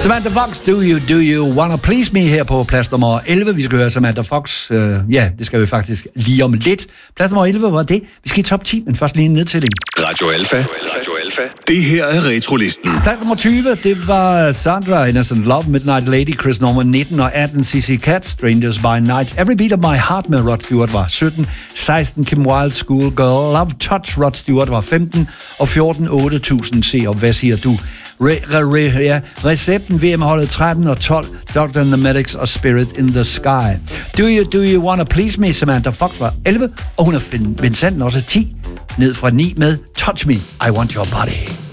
Samantha Fox, do you wanna please me her på plads nummer 11. Vi skal høre Samantha Fox. Ja, det skal vi faktisk lige om lidt. Plads nummer 11 var det. Vi skal i top 10, men først lige en nedtælling. Radio Alfa. Det her er Retrolisten. Plads nummer 20, det var Sandra, Innocent Love, Midnight Lady, Chris Norman 19 og 18, CC Cat, Strangers by Night. Every Beat of My Heart med Rod Stewart var 17, 16, Kim Wilde, Schoolgirl, Love Touch, Rod Stewart var 15 og 14, 8000 C. Og hvad siger du? Recepten, VM-holdet 13 og 12, Dr. and the Medics og Spirit in the Sky. Do you wanna please me? Samantha Fox var 11, og hun er Vincent også 10, ned fra 9 med Touch Me, I Want Your Body.